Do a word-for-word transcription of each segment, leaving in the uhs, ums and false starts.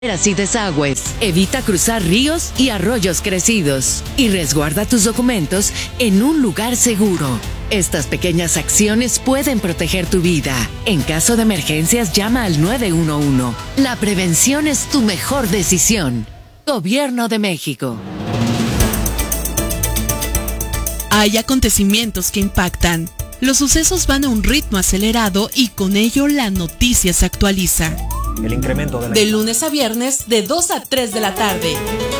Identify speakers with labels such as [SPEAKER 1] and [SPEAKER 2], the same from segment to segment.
[SPEAKER 1] y desagües, evita cruzar ríos y arroyos crecidos y resguarda tus documentos en un lugar seguro. Estas pequeñas acciones pueden proteger tu vida. En caso de emergencias, llama al nueve uno uno. La prevención es tu mejor decisión. Gobierno de México.
[SPEAKER 2] Hay acontecimientos que impactan. Los sucesos van a un ritmo acelerado y con ello la noticia se actualiza.
[SPEAKER 3] El incremento de la...
[SPEAKER 2] De lunes a viernes, de dos a tres de la tarde.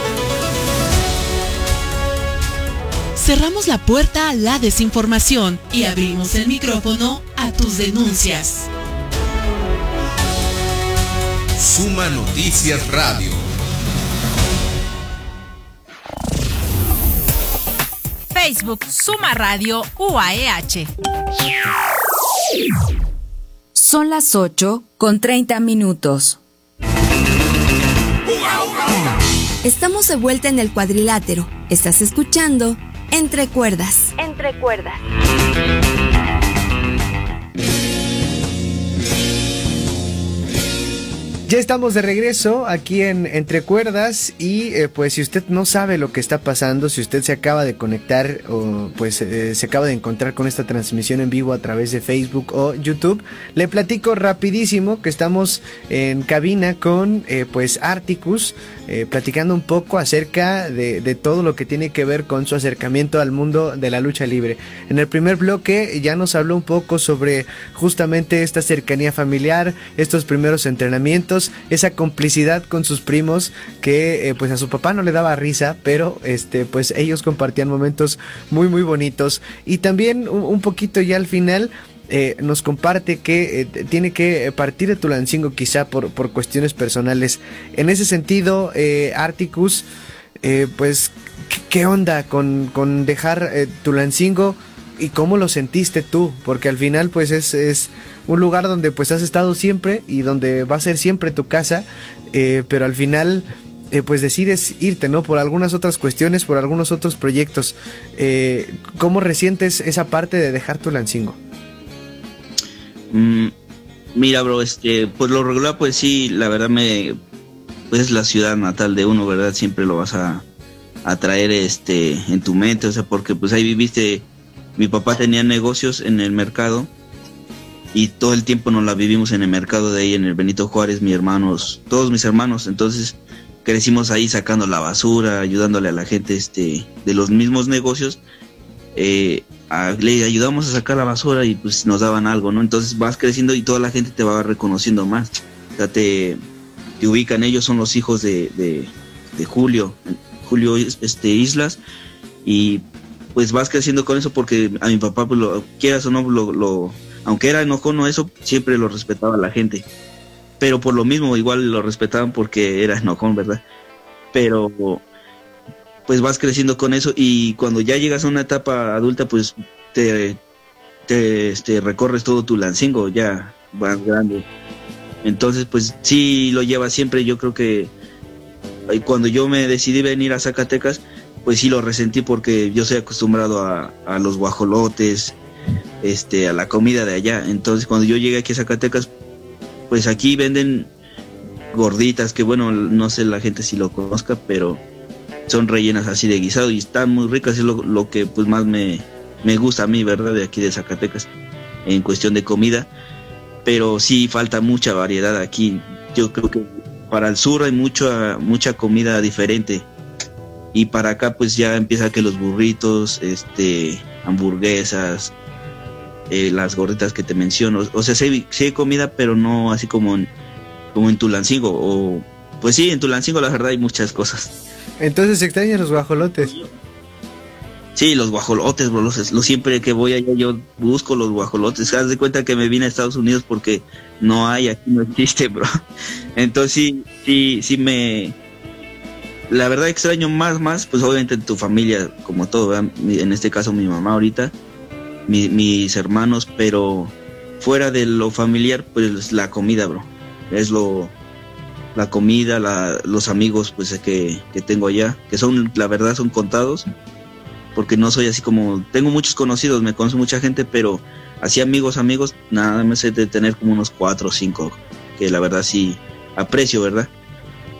[SPEAKER 2] Cerramos la puerta a la desinformación y abrimos el micrófono a tus denuncias.
[SPEAKER 4] Suma Noticias Radio.
[SPEAKER 5] Facebook Suma Radio U A E H.
[SPEAKER 6] Son las ocho con treinta minutos. Estamos de vuelta en el cuadrilátero. Estás escuchando Entre Cuerdas. Entre Cuerdas.
[SPEAKER 7] Ya estamos de regreso aquí en Entre Cuerdas y eh, pues si usted no sabe lo que está pasando, si usted se acaba de conectar o pues eh, se acaba de encontrar con esta transmisión en vivo a través de Facebook o YouTube, le platico rapidísimo que estamos en cabina con eh, pues Articus, eh, platicando un poco acerca de, de todo lo que tiene que ver con su acercamiento al mundo de la lucha libre. En el primer bloque ya nos habló un poco sobre justamente esta cercanía familiar, estos primeros entrenamientos, esa complicidad con sus primos que eh, pues a su papá no le daba risa, pero este pues ellos compartían momentos muy muy bonitos. Y también un, un poquito ya al final eh, nos comparte que eh, tiene que partir de Tulancingo quizá por, por cuestiones personales. En ese sentido, eh, Articus, eh, pues ¿qué onda con, con dejar eh, Tulancingo? ¿Y cómo lo sentiste tú? Porque al final pues es, es un lugar donde pues has estado siempre y donde va a ser siempre tu casa, eh, pero al final eh, pues decides irte, ¿no? Por algunas otras cuestiones, por algunos otros proyectos. Eh, ¿Cómo resientes esa parte de dejar Tulancingo?
[SPEAKER 8] Mm, mira, bro, este, pues lo regular pues sí, la verdad me... pues es la ciudad natal de uno, ¿verdad? Siempre lo vas a, a traer este, en tu mente, o sea, porque pues ahí viviste... Mi papá tenía negocios en el mercado y todo el tiempo nos la vivimos en el mercado de ahí, en el Benito Juárez, mis hermanos, todos mis hermanos. Entonces crecimos ahí sacando la basura, ayudándole a la gente este, de los mismos negocios. Eh, a, le ayudamos a sacar la basura y pues nos daban algo, ¿no? Entonces vas creciendo y toda la gente te va reconociendo más. O sea, te, te ubican, ellos son los hijos de, de, de Julio, Julio este, Islas, y pues vas creciendo con eso porque a mi papá, pues lo quieras o no, lo, lo, aunque era enojón o eso, siempre lo respetaba la gente. Pero por lo mismo, igual lo respetaban porque era enojón, ¿verdad? Pero pues vas creciendo con eso y cuando ya llegas a una etapa adulta, pues te, te este, recorres todo Tulancingo, ya más grande. Entonces, pues sí lo llevas siempre. Yo creo que cuando yo me decidí venir a Zacatecas, pues sí lo resentí porque yo soy acostumbrado a, a los guajolotes, este, a la comida de allá. Entonces cuando yo llegué aquí a Zacatecas, pues aquí venden gorditas, que bueno, no sé la gente si lo conozca, pero son rellenas así de guisado y están muy ricas, es lo, lo que pues más me, me gusta a mí, ¿verdad? De aquí de Zacatecas, en cuestión de comida. Pero sí falta mucha variedad aquí. Yo creo que para el sur hay mucha, mucha comida diferente. Y para acá pues ya empieza que los burritos, este, hamburguesas, eh, las gorditas que te menciono. O sea, sí hay, sí hay comida, pero no así como en, como en Tulancingo. O, pues sí, en Tulancingo la verdad hay muchas cosas.
[SPEAKER 7] Entonces ¿se extrañan los guajolotes?
[SPEAKER 8] Sí, los guajolotes, bro. Los, los, siempre que voy allá yo busco los guajolotes. Haz de cuenta que me vine a Estados Unidos porque no hay, aquí no existe, bro. Entonces sí, sí, sí me... La verdad extraño más, más, pues obviamente tu familia, como todo, ¿verdad? En este caso mi mamá ahorita, mi, mis hermanos, pero fuera de lo familiar, pues la comida, bro. Es lo, la comida, la, los amigos, pues que, que tengo allá, que son, la verdad, son contados, porque no soy así como, tengo muchos conocidos, me conoce mucha gente, pero así amigos, amigos, nada más he de tener como unos cuatro o cinco, que la verdad sí aprecio, ¿verdad?